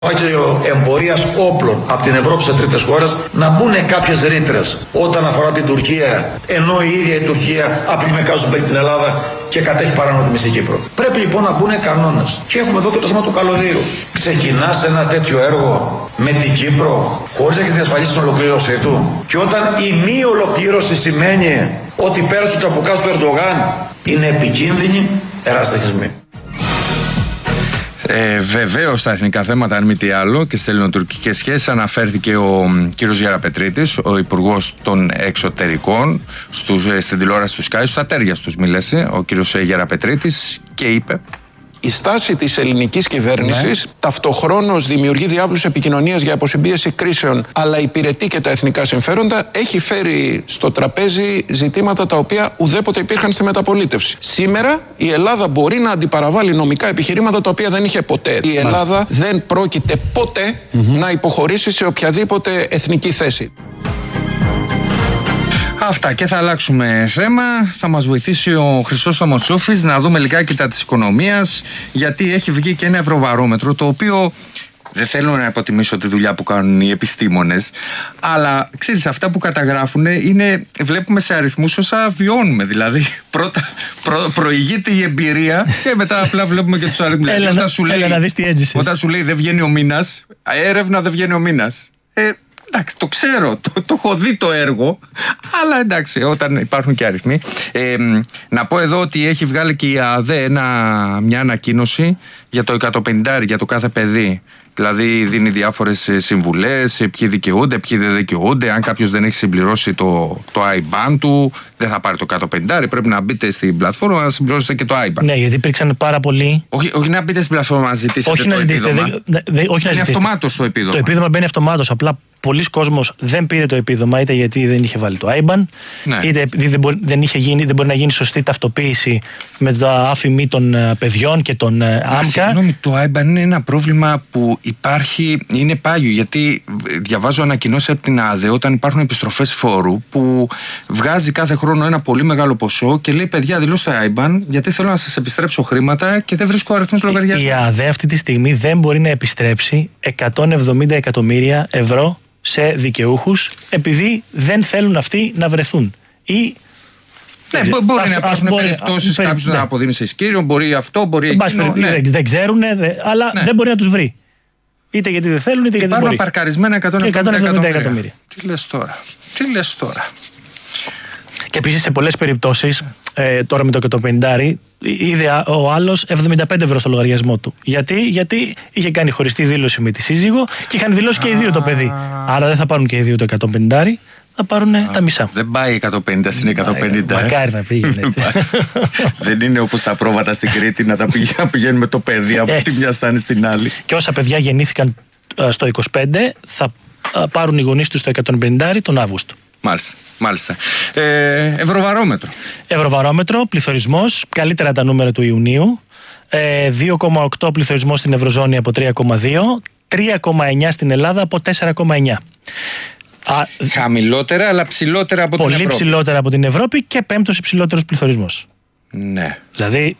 Εμπορίας όπλων από την Ευρώπη σε τρίτες χώρες, να μπουν κάποιες ρήτρες όταν αφορά την Τουρκία, ενώ η ίδια η Τουρκία απειλεί με κάζουμπεκ την Ελλάδα και κατέχει παράνομη τη Μισή Κύπρο. Πρέπει λοιπόν να μπουν κανόνες. Και έχουμε εδώ και το θέμα του καλωδίου. Ξεκινάς ένα τέτοιο έργο με την Κύπρο χωρίς να έχεις διασφαλίσει την ολοκλήρωσή του. Και όταν η μη ολοκλήρωση σημαίνει ότι πέρασε του τσαμπουκάς του Ερντογάν, είναι επικίνδυνοι εραστοχισμοί. Βεβαίως στα εθνικά θέματα, αν μη τι άλλο, και στις ελληνοτουρκικές σχέσεις αναφέρθηκε ο κύριος Γεραπετρίτης, ο Υπουργός των Εξωτερικών, στην τηλεόραση του Sky, στους ατέρια τους μίλησε ο κύριος Γεραπετρίτης και είπε: η στάση της ελληνικής κυβέρνησης ταυτοχρόνως δημιουργεί διάβλους επικοινωνίας για αποσυμπίεση κρίσεων, αλλά υπηρετεί και τα εθνικά συμφέροντα, έχει φέρει στο τραπέζι ζητήματα τα οποία ουδέποτε υπήρχαν στη μεταπολίτευση. Σήμερα η Ελλάδα μπορεί να αντιπαραβάλει νομικά επιχειρήματα τα οποία δεν είχε ποτέ. Η Ελλάδα δεν πρόκειται ποτέ να υποχωρήσει σε οποιαδήποτε εθνική θέση. Αυτά, και θα αλλάξουμε θέμα. Θα μας βοηθήσει ο Χρυσόστομος Τσούφης να δούμε λιγάκι τα της οικονομίας, γιατί έχει βγει και ένα ευρωβαρόμετρο, το οποίο δεν θέλω να υποτιμήσω τη δουλειά που κάνουν οι επιστήμονες, αλλά ξέρεις, αυτά που καταγράφουν είναι, βλέπουμε σε αριθμούς όσα βιώνουμε. Δηλαδή πρώτα προηγείται η εμπειρία και μετά απλά βλέπουμε και τους αριθμούς. Έλα να δεις τι έζησες. Όταν σου λέει δεν βγαίνει ο μήνας, έρευνα δεν βγαίνει ο μήνας. Εντάξει, το ξέρω, το έχω δει το έργο, αλλά εντάξει, όταν υπάρχουν και αριθμοί. Να πω εδώ ότι έχει βγάλει και η ΑΔΕ μια ανακοίνωση για το 150 για το κάθε παιδί. Δηλαδή δίνει διάφορες συμβουλές, ποιοι δικαιούνται, ποιοι δεν δικαιούνται. Αν κάποιος δεν έχει συμπληρώσει το IBAN του, δεν θα πάρει το 150. Πρέπει να μπείτε στην πλατφόρμα να συμπληρώσετε και το IBAN. Ναι, γιατί υπήρξαν πάρα πολλοί. Όχι να μπείτε στην πλατφόρμα να ζητήσετε. Όχι να ζητήσετε. Είναι αυτομάτως το επίδομα. Το επίδομα μπαίνει αυτομάτως. Απλά πολλοί κόσμος δεν πήρε το επίδομα, είτε γιατί δεν είχε βάλει το IBAN, είτε επειδή δεν μπορεί να γίνει σωστή ταυτοποίηση με το άφημί των παιδιών και των άμκα. Συγγνώμη, το IBAN είναι ένα πρόβλημα που υπάρχει, είναι πάγιο, γιατί διαβάζω ανακοινώσεις από την ΑΔΕ όταν υπάρχουν επιστροφές φόρου που βγάζει κάθε χρόνο ένα πολύ μεγάλο ποσό και λέει: παιδιά, δηλώστε IBAN, γιατί θέλω να σας επιστρέψω χρήματα και δεν βρίσκω αριθμούς λογαριασμού. Η ΑΔΕ αυτή τη στιγμή δεν μπορεί να επιστρέψει 170 εκατομμύρια ευρώ σε δικαιούχους, επειδή δεν θέλουν αυτοί να βρεθούν. Ή μπορεί να υπάρχουν περιπτώσεις κάποιος να αποδείμει σε ισχύριο, μπορεί αυτό, μπορεί εκείνο. Δεν ξέρουν, αλλά δεν μπορεί να τους βρει. Είτε γιατί δεν θέλουν, είτε γιατί δεν μπορεί. Υπάρχουν παρκαρισμένα 170 εκατομμύρια. Τι λες τώρα. Και επίσης σε πολλές περιπτώσεις, τώρα με το 150, είδε ο άλλος 75 ευρώ στο λογαριασμό του. Γιατί είχε κάνει χωριστή δήλωση με τη σύζυγο και είχαν δηλώσει και οι δύο το παιδί. Άρα δεν θα πάρουν και οι δύο το 150, θα πάρουν τα μισά. Δεν πάει 150, είναι 150. Μακάρι να πήγαινε έτσι. Δεν είναι όπως τα πρόβατα στην Κρήτη να τα πηγαίνουν με το παιδί από τη μια στάνη στην άλλη. Και όσα παιδιά γεννήθηκαν στο 25 θα πάρουν οι γονείς τους το 150 τον Αύγουστο. Μάλιστα. Ευρωβαρόμετρο, πληθωρισμός, καλύτερα τα νούμερα του Ιουνίου. 2,8 πληθωρισμός στην Ευρωζώνη από 3,2, 3,9 στην Ελλάδα από 4,9. Χαμηλότερα, αλλά ψηλότερα από την Ευρώπη. Πολύ ψηλότερα από την Ευρώπη και πέμπτος υψηλότερος πληθωρισμός. Ναι. Δηλαδή,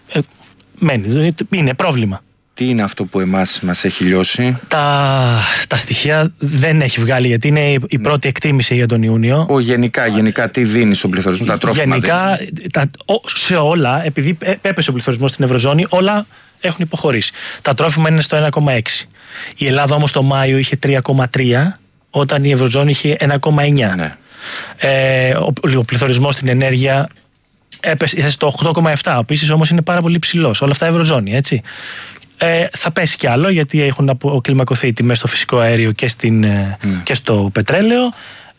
είναι πρόβλημα. Τι είναι αυτό που μας έχει λιώσει? Τα στοιχεία δεν έχει βγάλει, γιατί είναι η πρώτη εκτίμηση για τον Ιούνιο. Γενικά τι δίνει στον πληθωρισμό, τα τρόφιμα? Γενικά, σε όλα, επειδή έπεσε ο πληθωρισμός στην Ευρωζώνη, όλα έχουν υποχωρήσει. Τα τρόφιμα είναι στο 1,6. Η Ελλάδα όμως το Μάιο είχε 3,3, όταν η Ευρωζώνη είχε 1,9. Ναι. Ο πληθωρισμός στην ενέργεια έπεσε στο 8,7. Επίσης όμως είναι πάρα πολύ ψηλός. Όλα αυτά Ευρωζώνη, έτσι. Θα πέσει κι άλλο, γιατί έχουν αποκλιμακωθεί οι τιμές στο φυσικό αέριο και στο πετρέλαιο.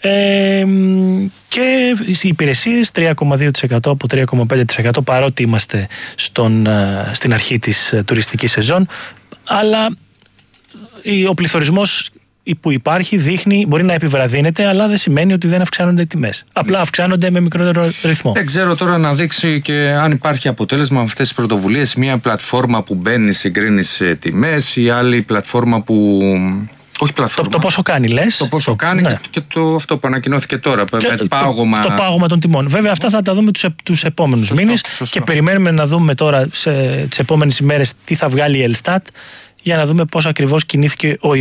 Και οι υπηρεσίες 3,2% από 3,5%, παρότι είμαστε στην αρχή της τουριστικής σεζόν. Αλλά ο πληθωρισμός που υπάρχει δείχνει, μπορεί να επιβραδύνεται, αλλά δεν σημαίνει ότι δεν αυξάνονται οι τιμές. Απλά αυξάνονται με μικρότερο ρυθμό. Δεν ξέρω τώρα να δείξει και αν υπάρχει αποτέλεσμα με αυτές τις πρωτοβουλίες. Μια πλατφόρμα που μπαίνει, συγκρίνει τιμές, ή άλλη πλατφόρμα που. Όχι πλατφόρμα. Το πόσο κάνει, λες. Το πόσο κάνει, ναι. Και αυτό που ανακοινώθηκε τώρα. Το πάγωμα των τιμών. Βέβαια, αυτά θα τα δούμε τους επόμενους μήνες. Και περιμένουμε να δούμε τώρα τις επόμενες ημέρες τι θα βγάλει η Ελστάτ για να δούμε πώς ακριβώς κινήθηκε ο